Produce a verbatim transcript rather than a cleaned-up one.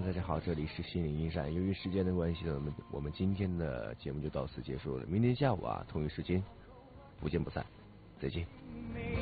大家好，这里是心灵驿站。由于时间的关系呢，我们我们今天的节目就到此结束了。明天下午啊，同一时间不见不散，再见。